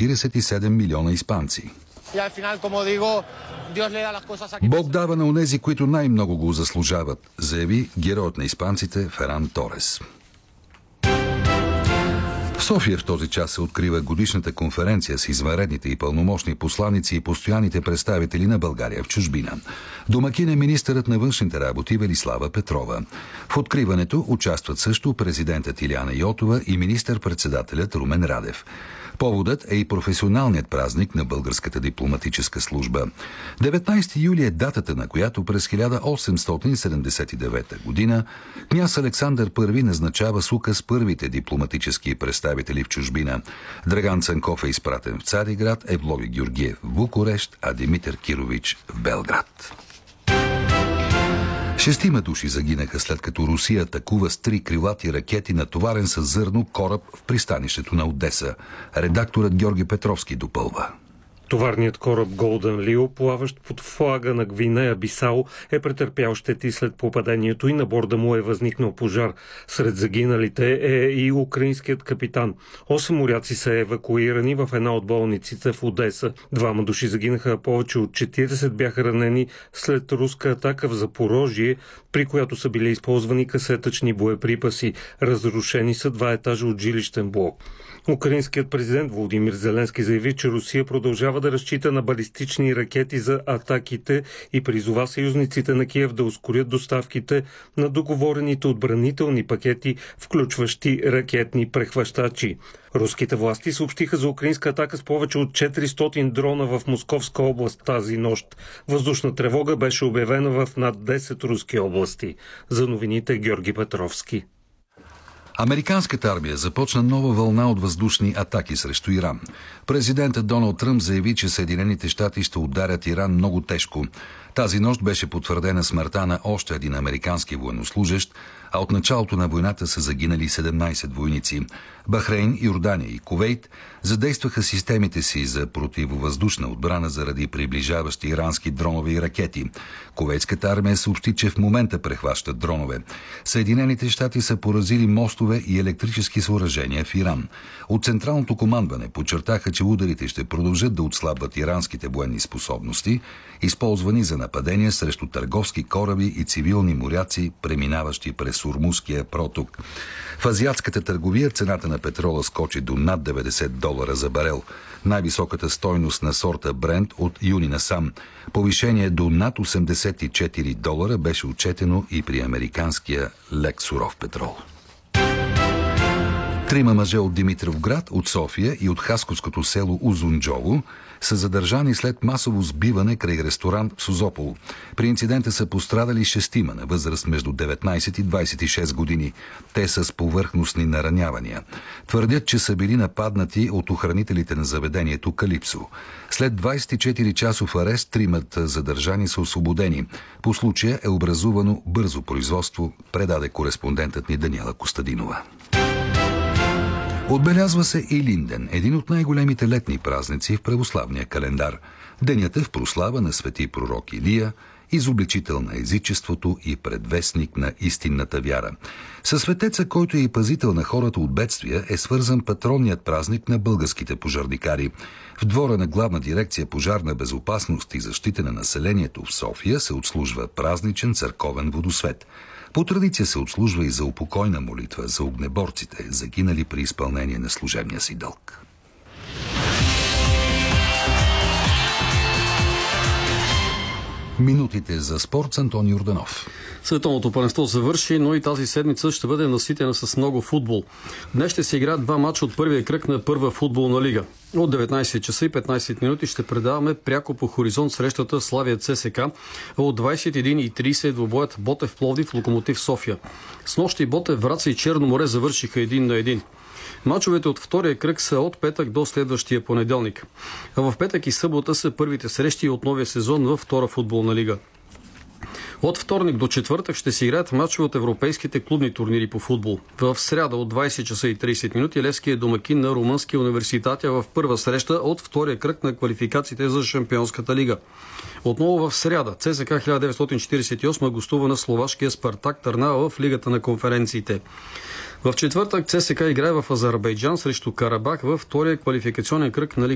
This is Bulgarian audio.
47 милиона испанци. Бог дава на онези, които най-много го заслужават, заяви героят на испанците Феран Торес. В София в този час се открива годишната конференция с извънредните и пълномощни посланици и постоянните представители на България в чужбина. Домакин е министърът на външните работи Велислава Петрова. В откриването участват също президентът Илияна Йотова и министър-председателят Румен Радев. Поводът е и професионалният празник на българската дипломатическа служба. 19 юли е датата, на която през 1879 година княз Александър I назначава с указ първите дипломатически представители в чужбина. Драган Цанков е изпратен в Цариград, Евлоги Георгиев в Букурещ, а Димитър Кирович в Белград. 6 души загинаха след като Русия атакува с 3 крилати ракети натоварен с зърно кораб в пристанището на Одеса. Редакторът Георги Петровски допълва. Товарният кораб Голден Лио, плаващ под флага на Гвинея Бисао, е претърпял щети след попадението и на борда му е възникнал пожар. Сред загиналите е и украинският капитан. 8 моряци са евакуирани в една от болниците в Одеса. 2 души загинаха, а повече от 40 бяха ранени след руска атака в Запорожие, при която са били използвани касетъчни боеприпаси. Разрушени са 2 етажа от жилищен блок. Украинският президент Володимир Зеленски заяви, че Русия продължава да разчита на балистични ракети за атаките и призова съюзниците на Киев да ускорят доставките на договорените отбранителни пакети, включващи ракетни прехващачи. Руските власти съобщиха за украинска атака с повече от 400 дрона в Московска област тази нощ. Въздушна тревога беше обявена в над 10 руски области. За новините Георги Петровски. Американската армия започна нова вълна от въздушни атаки срещу Иран. Президентът Доналд Тръмп заяви, че Съединените щати ще ударят Иран много тежко. Тази нощ беше потвърдена смъртта на още един американски военнослужещ, а от началото на войната са загинали 17 войници. Бахрейн, Йордания и Кувейт задействаха системите си за противовъздушна отбрана заради приближаващи ирански дронове и ракети. Кувейтската армия съобщи, че в момента прехващат дронове. Съединените щати са поразили мостове и електрически съоръжения в Иран. От Централното командване подчертаха, че ударите ще продължат да отслабват иранските военни способности, използвани за нападения срещу търговски кораби и цивилни моряци, преминаващи през Ормузския проток. В азиатската търговия цената на петрола скочи до над $90 за барел. Най-високата стойност на сорта Брент от юни насам. Повишение до над $84 беше отчетено и при американския лек суров петрол. 3 мъже от Димитровград, от София и от хасковското село Узунджово са задържани след масово сбиване край ресторант в Созопол. При инцидента са пострадали 6 на възраст между 19 и 26 години. Те са с повърхностни наранявания. Твърдят, че са били нападнати от охранителите на заведението Калипсо. След 24-часов арест 3 задържани са освободени. По случая е образувано бързо производство, предаде кореспондентът ни Даниела Костадинова. Отбелязва се Илинден, един от най-големите летни празници в православния календар. Денят е в прослава на свети пророк Илия, изобличител на езичеството и предвестник на истинната вяра. Със светеца, който е и пазител на хората от бедствия, е свързан патронният празник на българските пожарникари. В двора на Главна дирекция пожарна безопасност и защита на населението в София се отслужва празничен църковен водосвет. По традиция се отслужва и за упокойна молитва за огнеборците, загинали при изпълнение на служебния си дълг. Минутите за спорт с Антони Йорданов. Световното първенство завърши, но и тази седмица ще бъде наситена с много футбол. Днес ще се играят 2 мача от първия кръг на първа футболна лига. От 19 часа и 15 минути ще предаваме пряко по хоризонт срещата Славия ЦСК, а от 21:30 двубоят Ботев Пловдив Локомотив София. Снощи Ботев, Враца и Черно море завършиха 1-1. Мачовете от втория кръг са от петък до следващия понеделник. А в петък и събота са първите срещи от новия сезон във втора футболна лига. От вторник до четвъртък ще се играят мачове от европейските клубни турнири по футбол. В сряда от 20 часа и 30 минути Левски е домакин на Румънския университет в първа среща от втория кръг на квалификациите за Шампионската лига. Отново в сряда ЦСК 1948 гостува на словашкия Спартак Търнава в Лигата на конференциите. В четвъртък ЦСК играе в Азербайджан срещу Карабах във втория квалификационен кръг на